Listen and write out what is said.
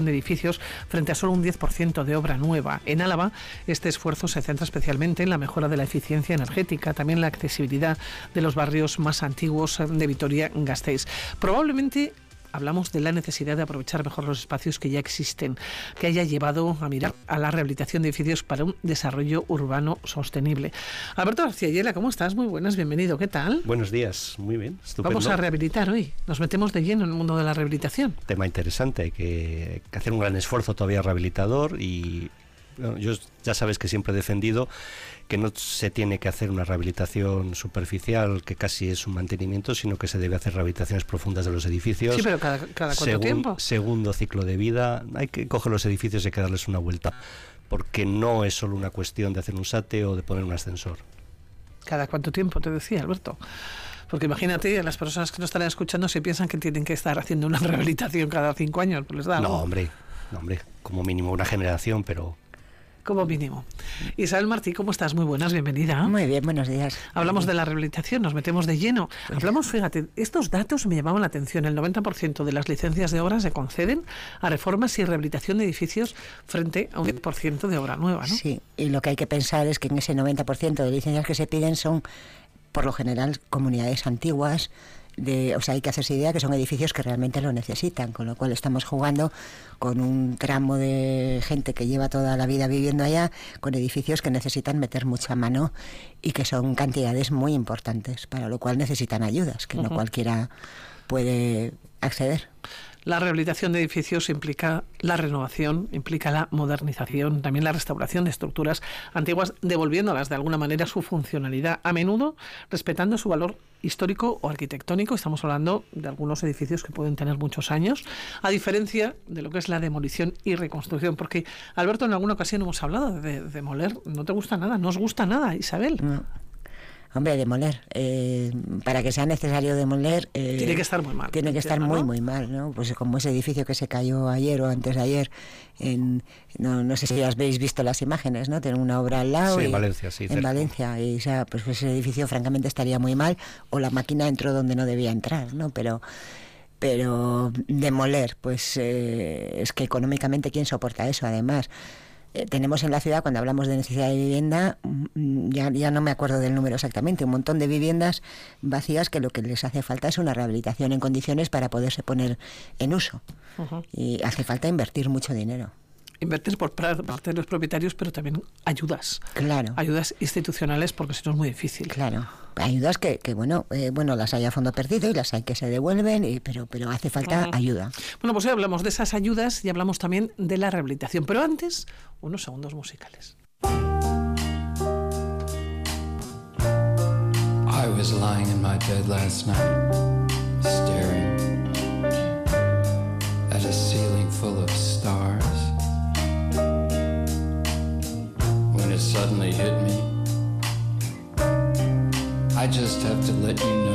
de edificios frente a solo un 10% de obra nueva. En Álava, este esfuerzo se centra especialmente en la mejora de la eficiencia energética, también la accesibilidad de los barrios más antiguos de Vitoria-Gasteiz. Probablemente hablamos de la necesidad de aprovechar mejor los espacios que ya existen, que haya llevado a mirar a la rehabilitación de edificios para un desarrollo urbano sostenible. Alberto García Ayala, ¿cómo estás? Muy buenas, bienvenido. ¿Qué tal? Buenos días, muy bien, estupendo. Vamos a rehabilitar hoy. Nos metemos de lleno en el mundo de la rehabilitación. Tema interesante, hay que hacer un gran esfuerzo todavía rehabilitador y bueno, yo ya sabes que siempre he defendido que no se tiene que hacer una rehabilitación superficial, que casi es un mantenimiento, sino que se debe hacer rehabilitaciones profundas de los edificios. Sí, pero cada cuánto tiempo. Segundo ciclo de vida, hay que coger los edificios y hay que darles una vuelta, porque no es solo una cuestión de hacer un SATE o de poner un ascensor. ¿Cada cuánto tiempo, te decía, Alberto? Porque imagínate, las personas que nos estarán escuchando se piensan que tienen que estar haciendo una rehabilitación cada 5 años, pues les da algo. No, hombre, como mínimo una generación, pero... Como mínimo. Isabel Martí, ¿cómo estás? Muy buenas, bienvenida. Muy bien, buenos días. Hablamos de la rehabilitación, nos metemos de lleno. Hablamos, fíjate, estos datos me llamaban la atención. El 90% de las licencias de obra se conceden a reformas y rehabilitación de edificios frente a un 10% de obra nueva, ¿no? Sí, y lo que hay que pensar es que en ese 90% de licencias que se piden son, por lo general, comunidades antiguas. O sea, hay que hacerse idea que son edificios que realmente lo necesitan, con lo cual estamos jugando con un tramo de gente que lleva toda la vida viviendo allá, con edificios que necesitan meter mucha mano y que son cantidades muy importantes, para lo cual necesitan ayudas, que no cualquiera puede acceder. La rehabilitación de edificios implica la renovación, implica la modernización, también la restauración de estructuras antiguas, devolviéndolas de alguna manera su funcionalidad, a menudo respetando su valor histórico o arquitectónico. Estamos hablando de algunos edificios que pueden tener muchos años, a diferencia de lo que es la demolición y reconstrucción. Porque, Alberto, en alguna ocasión hemos hablado de demoler. No te gusta nada, no os gusta nada, Isabel. No. Hombre, demoler. Para que sea necesario demoler... tiene que estar muy mal. Tiene que estar muy mal, ¿no? Pues como ese edificio que se cayó ayer o antes de ayer, no sé si habéis visto las imágenes, ¿no? Tienen una obra al lado. Sí, en Valencia, sí. En Valencia, y pues ese edificio francamente estaría muy mal, o la máquina entró donde no debía entrar, ¿no? Pero demoler, pues es que económicamente, ¿quién soporta eso? Además... tenemos en la ciudad, cuando hablamos de necesidad de vivienda, ya no me acuerdo del número exactamente, un montón de viviendas vacías que lo que les hace falta es una rehabilitación en condiciones para poderse poner en uso. Y hace falta invertir mucho dinero. Invertir por parte de los propietarios, pero también ayudas. Claro. Ayudas institucionales, porque si no es muy difícil. Claro. Ayudas que las hay a fondo perdido y las hay que se devuelven, pero hace falta ayuda. Bueno, pues hoy hablamos de esas ayudas y hablamos también de la rehabilitación. Pero antes, unos segundos musicales. I was lying in my bed last night, staring at a ceiling full of stars. When it suddenly hit me, I just have to let you know